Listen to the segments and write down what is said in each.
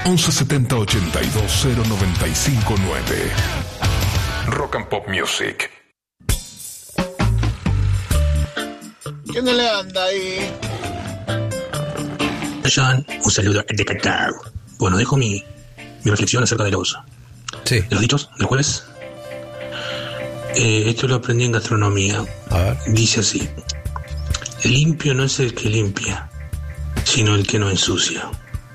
1170 82 0959. Rock and Pop Music. ¿Quién le anda ahí? John, un saludo de Qatar. Bueno, dejo mi reflexión acerca de los dichos del jueves. Esto lo aprendí en gastronomía. A ver. Dice así: el limpio no es el que limpia, sino el que no ensucia.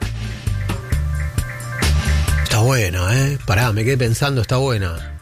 Está buena, Pará, me quedé pensando, está buena.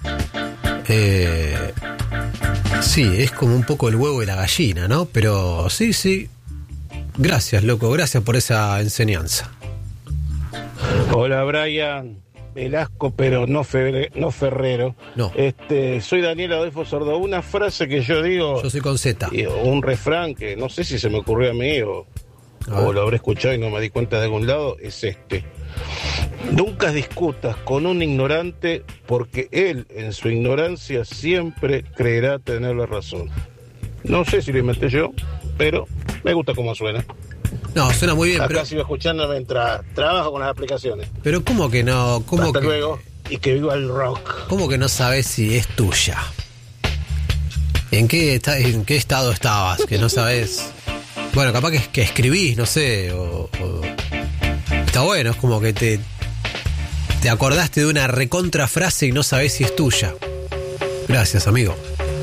Sí, es como un poco el huevo y la gallina, ¿no? Pero sí. Gracias, loco, gracias por esa enseñanza. Hola, Brian. Velasco, pero no Ferrero. No. Soy Daniel Adolfo Sordo. Una frase que yo digo. Yo soy con Z. Un refrán que no sé si se me ocurrió a mí o lo habré escuchado y no me di cuenta de algún lado. Es nunca discutas con un ignorante porque él, en su ignorancia, siempre creerá tener la razón. No sé si lo inventé yo, pero me gusta cómo suena. No, suena muy bien. Acá sigo escuchando mientras trabajo con las aplicaciones. Pero ¿cómo que no? Hasta luego y que viva el rock. ¿Cómo que no sabes si es tuya? ¿En qué estado estabas? Que no sabes. Bueno, capaz que escribís, no sé. Está bueno, es como que te acordaste de una recontra frase y no sabés si es tuya. Gracias, amigo.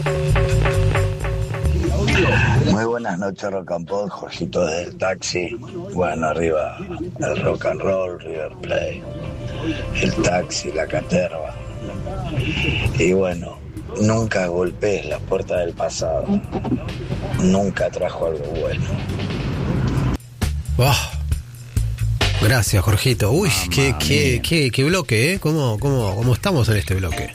Muy buenas noches, Rock and Pop, Jorgito del taxi. Bueno, arriba el rock and roll, River Plate, el taxi, la caterva. Y bueno, nunca golpees las puertas del pasado. Nunca trajo algo bueno. Oh, gracias, Jorgito. Uy, qué bloque, ¿eh? ¿Cómo estamos en este bloque?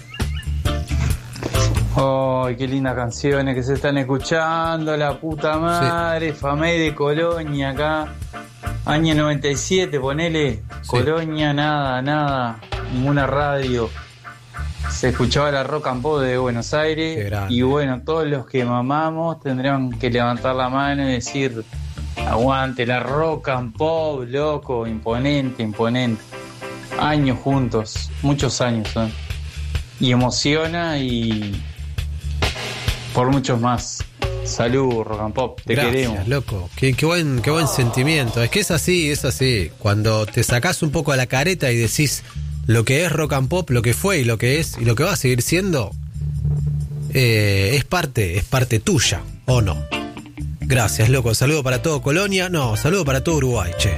¡Ay, qué lindas canciones que se están escuchando! La puta madre, sí. Famé de Colonia acá. Año 97, ponele. Sí. Colonia, nada. Ninguna radio. Se escuchaba la Rock and Pop de Buenos Aires. Y bueno, todos los que mamamos tendrían que levantar la mano y decir: aguante la Rock and Pop, loco, imponente. Años juntos, muchos años, ¿eh? Y emociona y por muchos más. Salud, Rock and Pop, te queremos. Loco, qué buen sentimiento. Es que es así. Cuando te sacás un poco a la careta y decís lo que es Rock and Pop, lo que fue y lo que es y lo que va a seguir siendo, es parte tuya, ¿o no? Gracias, loco. Saludo para todo Colonia. No, saludo para todo Uruguay, che.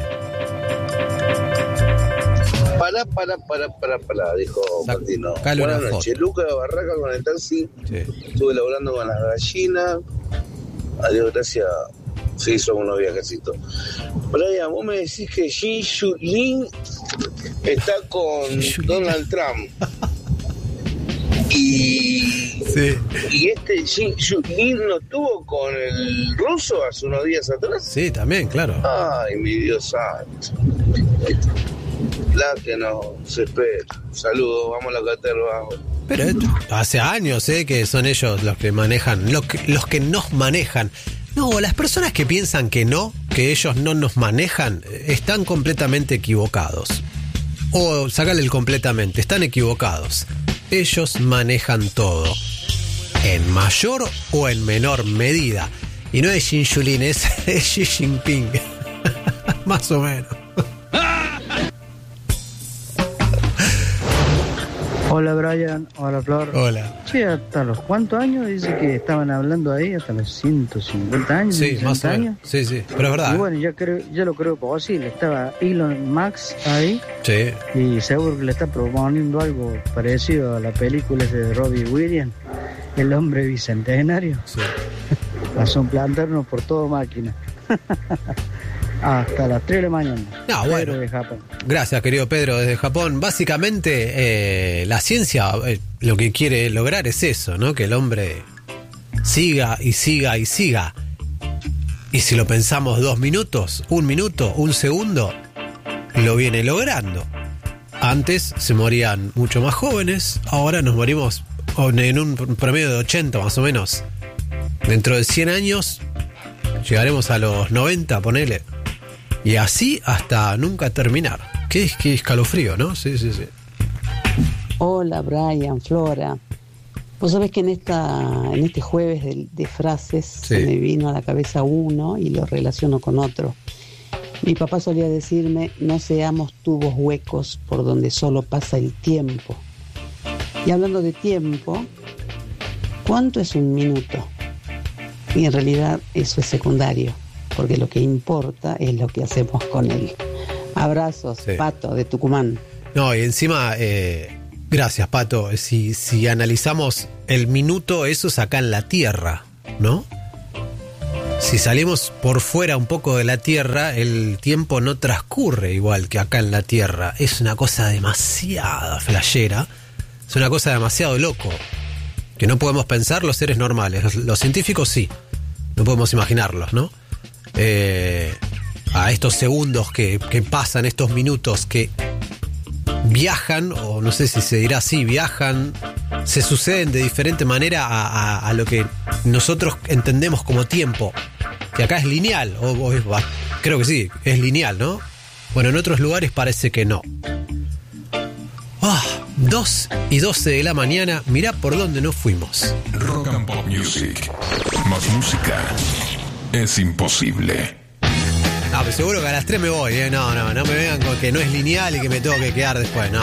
Pará, dijo Martino. Buenas noches, Lucas Barraca con el taxi. Sí. Estuve laburando con las gallinas. Adiós, gracias. Se hizo unos viajecitos. Brian, vos me decís que Jin Yu-Lin está con Donald Trump. Y Jin Yu-Lin no estuvo con el ruso hace unos días atrás. Sí, también, claro. Ay, mi Dios santo. La que no se espera. Saludos, vamos a la caterva. Pero hace años que son ellos los que manejan, los que nos manejan. No, las personas que piensan que ellos no nos manejan, están completamente equivocados. O sacarle el completamente, están equivocados. Ellos manejan todo, en mayor o en menor medida. Y no es Jin Yu-Lin, es Xi Jinping. Más o menos. Hola Brian, hola Flor. Hola. Sí, ¿hasta los cuántos años dice que estaban hablando ahí? ¿Hasta los 150 años? Sí, más o menos. Sí, pero es verdad. Y bueno, yo lo creo posible. Estaba Elon Musk ahí. Sí. Y seguro que le está proponiendo algo parecido a la película de Robbie Williams, El hombre bicentenario. Sí. A suplantarnos por todo máquina. Hasta las 3 de la mañana. No, bueno. De Japón. Gracias, querido Pedro, desde Japón. Básicamente, la ciencia lo que quiere lograr es eso, ¿no? Que el hombre siga y siga y siga. Y si lo pensamos 2 minutos, 1 minuto, 1 segundo, lo viene logrando. Antes se morían mucho más jóvenes, ahora nos morimos en un promedio de 80 más o menos. Dentro de 100 años llegaremos a los 90, ponele. Y así hasta nunca terminar. Qué escalofrío, ¿no? Sí. Hola, Brian, Flora. Vos sabés que en este jueves de frases se me vino a la cabeza uno y lo relaciono con otro. Mi papá solía decirme: no seamos tubos huecos por donde solo pasa el tiempo. Y hablando de tiempo, ¿cuánto es un minuto? Y en realidad eso es secundario, porque lo que importa es lo que hacemos con él. Abrazos, Pato, de Tucumán. No, y encima, gracias, Pato. Si analizamos el minuto, eso es acá en la Tierra, ¿no? Si salimos por fuera un poco de la Tierra, el tiempo no transcurre igual que acá en la Tierra. Es una cosa demasiado flashera, es una cosa demasiado loco, que no podemos pensar los seres normales. Los científicos sí, no podemos imaginarlos, ¿no? A estos segundos que pasan, estos minutos que viajan, o no sé si se dirá así, viajan, se suceden de diferente manera a lo que nosotros entendemos como tiempo, que acá es lineal, creo que sí, es lineal, ¿no? Bueno, en otros lugares parece que no. 2:12 de la mañana, mirá por dónde nos fuimos. Rock and Pop Music. Más música es imposible. Pero seguro que a las 3 me voy, ¿eh? No me vengan con que no es lineal y que me tengo que quedar después, no.